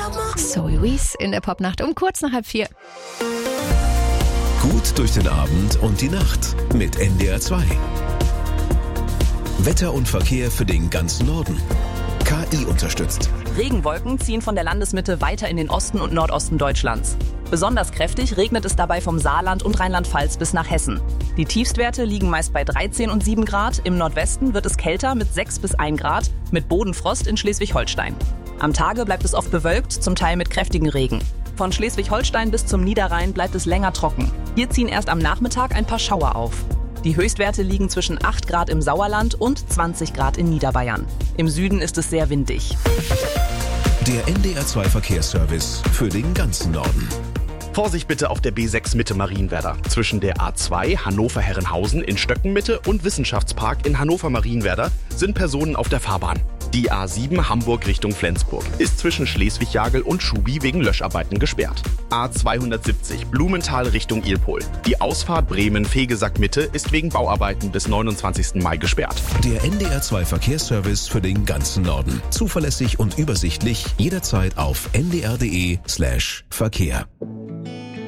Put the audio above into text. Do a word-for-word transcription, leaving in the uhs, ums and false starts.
Zoe Wees in der Popnacht um kurz nach halb vier. Gut durch den Abend und die Nacht mit N D R zwei. Wetter und Verkehr für den ganzen Norden. K I unterstützt. Regenwolken ziehen von der Landesmitte weiter in den Osten und Nordosten Deutschlands. Besonders kräftig regnet es dabei vom Saarland und Rheinland-Pfalz bis nach Hessen. Die Tiefstwerte liegen meist bei dreizehn und sieben Grad. Im Nordwesten wird es kälter mit sechs bis ein Grad, mit Bodenfrost in Schleswig-Holstein. Am Tage bleibt es oft bewölkt, zum Teil mit kräftigen Regen. Von Schleswig-Holstein bis zum Niederrhein bleibt es länger trocken. Hier ziehen erst am Nachmittag ein paar Schauer auf. Die Höchstwerte liegen zwischen acht Grad im Sauerland und zwanzig Grad in Niederbayern. Im Süden ist es sehr windig. Der N D R zwei Verkehrsservice für den ganzen Norden. Vorsicht bitte auf der B sechs Mitte Marienwerder. Zwischen der A zwei Hannover-Herrenhausen in Stöckenmitte und Wissenschaftspark in Hannover-Marienwerder sind Personen auf der Fahrbahn. Die A sieben Hamburg Richtung Flensburg ist zwischen Schleswig-Jagel und Schubi wegen Löscharbeiten gesperrt. A zweihundertsiebzig Blumenthal Richtung Ilpol. Die Ausfahrt Bremen-Fegesack-Mitte ist wegen Bauarbeiten bis neunundzwanzigsten Mai gesperrt. Der N D R zwei Verkehrsservice für den ganzen Norden. Zuverlässig und übersichtlich jederzeit auf n d r punkt d e slash Verkehr.